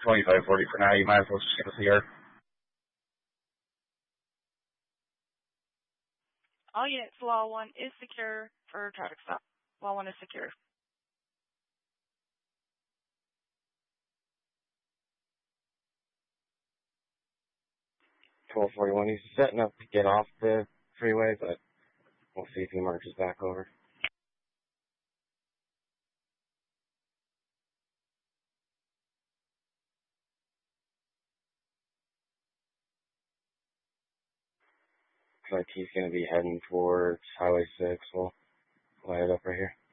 2540 for now. You might as well just get us here. All units, Law 1 is secure for traffic stop. Law 1 is secure. Control 41, he's setting up to get off the freeway, but we'll see if he marches back over. Looks like he's going to be heading towards Highway 6. We'll light it up right here.